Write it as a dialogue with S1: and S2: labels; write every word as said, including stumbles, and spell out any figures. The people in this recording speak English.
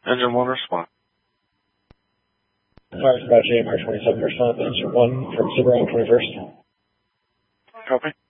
S1: Engine one respond.
S2: Fire Scott J, March twenty-seventh, respond. Engine one from Subaru on twenty-first.
S1: Copy.